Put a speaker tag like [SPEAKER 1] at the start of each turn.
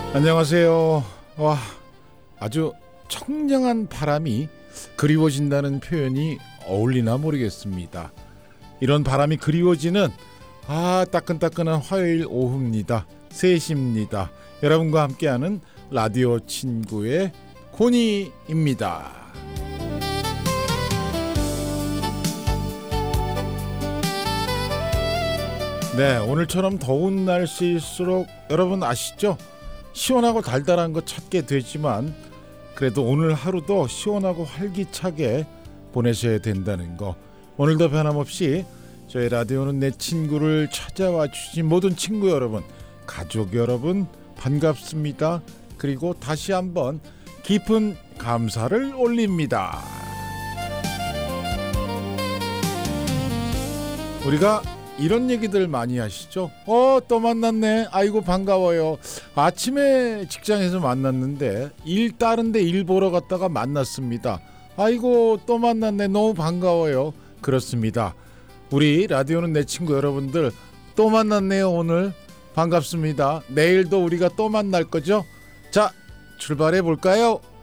[SPEAKER 1] 안녕하세요. 와, 아주 청량한 바람이 그리워진다는 표현이 어울리나 모르겠습니다. 이런 바람이 그리워지는 따끈따끈한 화요일 오후입니다. 3시입니다. 여러분과 함께하는 라디오 친구의 고니입니다. 네, 오늘처럼 더운 날씨일수록 여러분 아시죠? 시원하고 달달한 거 찾게 되지만 그래도 오늘 하루도 시원하고 활기차게 보내셔야 된다는 거, 오늘도 변함없이 저희 라디오는 내 친구를 찾아와 주신 모든 친구 여러분, 가족 여러분 반갑습니다. 그리고 다시 한번 깊은 감사를 올립니다. 우리가 이런 얘기들 많이 하시죠? 또 만났네. 아이고 반가워요. 아침에 직장에서 만났는데 다른 데 일 보러 갔다가 만났습니다. 아이고 또 만났네. 너무 반가워요. 그렇습니다. 우리 라디오는 내 친구 여러분들 또 만났네요. 오늘 반갑습니다. 내일도 우리가 또 만날 거죠? 자, 출발해 볼까요?